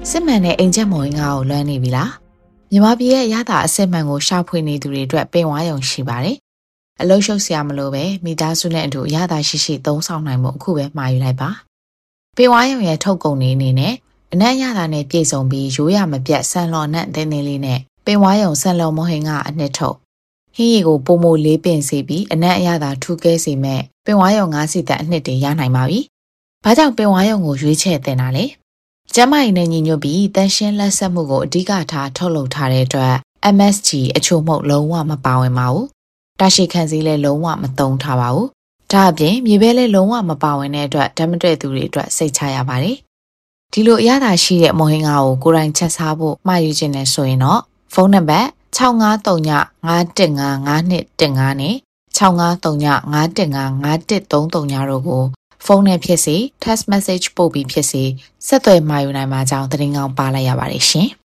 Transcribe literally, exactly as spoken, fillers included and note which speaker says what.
Speaker 1: စစ်မှန်တဲ့အင်ဂျင်မော်ငါကိုလွမ်းနေပြီလားမြန်မာပြည်ရဲ့ရတာအစစ်မှန်ကိုရှာဖွေနေသူတွေအတွက်ပင်ဝါရုံရှိပါတယ်အလုံးရှုပ်စရာမလိုပဲမိသားစုနဲ့အတူရတာရှိရှိသုံးဆောင်နိုင်မှုအခုပဲမှာယူလိုက်ပါပင်ဝါရုံရဲ့ထုတ်ကုန်တွေအနေနဲ့အနက်ရတာနဲ့ပြည့်စုံပြီးရိုးရမပြတ်ဆန်လော်နဲ့တင်းတင်းလေးနဲ့ပင်ဝါရုံဆန်လော်မဟင်ကအနှစ်ထုတ်ဟင်းရီကိုပုံမိုလေးပင်စေပြီးအနက်အရသာထူးကဲစေမဲ့ပင်ဝါရုံငါးစီတက်အနှစ်တွေရနိုင်ပါပြီဘာကြောင့်ပင်ဝါရုံကိုရွေးချယ်တင်တာလဲကျမကြီးနဲ့ညီညွတ်ပြီးတန်ရှင်းလက်ဆက်မှုကိုအဓိကထားထုတ်လုပ်ထားတဲ့အတွက် M S G အချို့မှုလုံးဝမပါဝင်ပါဘူး။တာရှိခံစည်းလည်းလုံးဝမသုံးထားပါဘူး။ဒါအပြင်မြေပဲလည်းလုံးဝမပါဝင်တဲ့အတွက်ဓာတ်မတွေ့သူတွေအတွက်စိတ်ချရပါတယ်။ဒီလိုအရသာရှိတဲ့မော်ဟင်ငါကိုကိုယ်တိုင်ချက်စားဖို့မှာယူခြင်းနဲ့ဆိုရင်တော့ဖုန်းနံပါတ်၆၅၃ည၅၁၅၅၂၁၅နဲ့၆၅၃ည၅၁၅၅၁၃၃ညတို့ကိုဖုန်းနဲ့ဖြစ်စေ text message ပို့ပြီးဖြစ်စေဆက်သွယ်မှာယူနိုင်မှာကြောင်းသတင်းကောင်းပါလိုက်ရပါတယ်ရှင်။